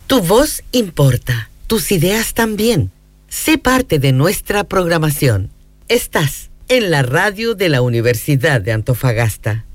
Tu voz importa, tus ideas también. Sé parte de nuestra programación. Estás en la radio de la Universidad de Antofagasta.